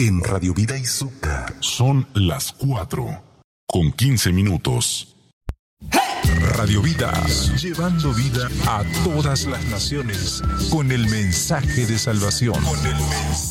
en Radio Vida y Zucca. Son las 4:15. Radio Vida, llevando vida a todas las naciones con el mensaje de salvación.